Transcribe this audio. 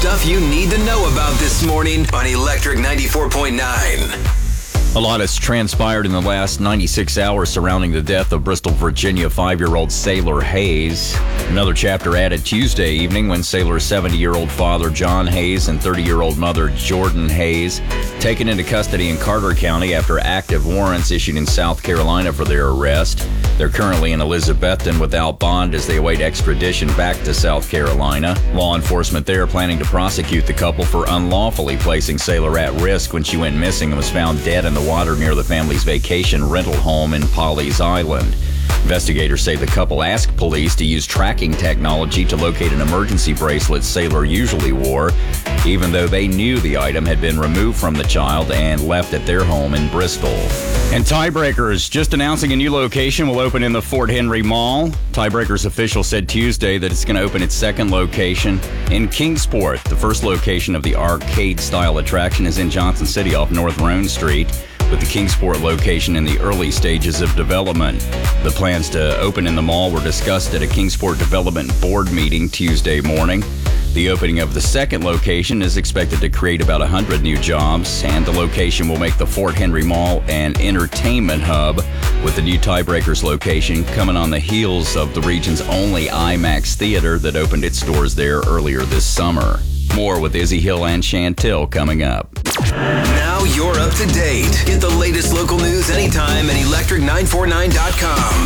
stuff you need to know about this morning on Electric 94.9. A lot has transpired in the last 96 hours surrounding the death of Bristol, Virginia 5-year-old Saylor Hayes. Another chapter added Tuesday evening when Saylor's 70-year-old father, John Hayes, and 30-year-old mother, Jordan Hayes, taken into custody in Carter County after active warrants issued in South Carolina for their arrest. They're currently in Elizabethton without bond as they await extradition back to South Carolina. Law enforcement there planning to prosecute the couple for unlawfully placing Saylor at risk when she went missing and was found dead in the water near the family's vacation rental home in Pawleys Island. Investigators say the couple asked police to use tracking technology to locate an emergency bracelet Saylor usually wore, even though they knew the item had been removed from the child and left at their home in Bristol. And Tiebreakers, just announcing a new location, will open in the Fort Henry Mall. Tiebreakers official said Tuesday that it's going to open its second location in Kingsport. The first location of the arcade-style attraction is in Johnson City off North Roan Street, with the Kingsport location in the early stages of development. The plans to open in the mall were discussed at a Kingsport Development Board meeting Tuesday morning. The opening of the second location is expected to create about 100 new jobs, and the location will make the Fort Henry Mall an entertainment hub, with the new Tiebreakers location coming on the heels of the region's only IMAX theater that opened its doors there earlier this summer. More with Izzy Hill and Chantil coming up. Now you're up to date. Get the latest local news anytime at electric949.com.